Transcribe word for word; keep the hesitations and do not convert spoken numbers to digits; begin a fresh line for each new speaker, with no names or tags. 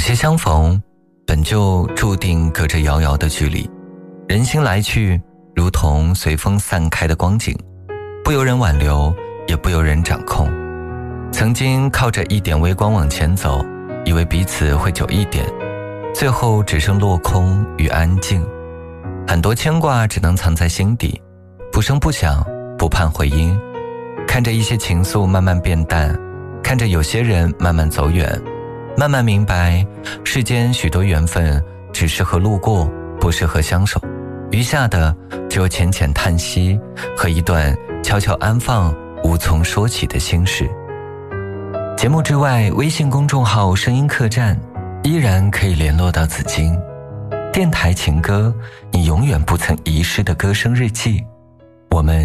些相逢本就注定隔着遥遥的距离，人心来去如同随风散开的光景，不由人挽留，也不由人掌控。曾经靠着一点微光往前走，以为彼此会久一点，最后只剩落空与安静。很多牵挂只能藏在心底，不声不响，不盼回音。看着一些情愫慢慢变淡，看着有些人慢慢走远，慢慢明白世间许多缘分只适合路过，不适合相守，余下的只有浅浅叹息和一段悄悄安放无从说起的心事。节目之外，微信公众号声音客栈依然可以联络到紫金。电台情歌，你永远不曾遗失的歌声日记。我们